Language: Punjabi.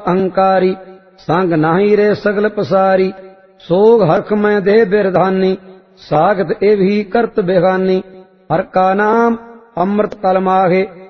ਅਹੰਕਾਰੀ, ਸੰਗ ਨਾਹੀ ਰੇ ਸਗਲ ਪਸਾਰੀ। ਸੋਗ ਹਰਖ ਮੈਂ ਦੇਹ ਬਿਰਧਾਨੀ, ਸਾਖਤ ਇਹ ਵੀ ਕਰਤ ਬਿਗਾਨੀ। ਹਰ ਕਾ ਨਾਮ ਅੰਮ੍ਰਿਤ ਤਲ ਮਾਹੇ,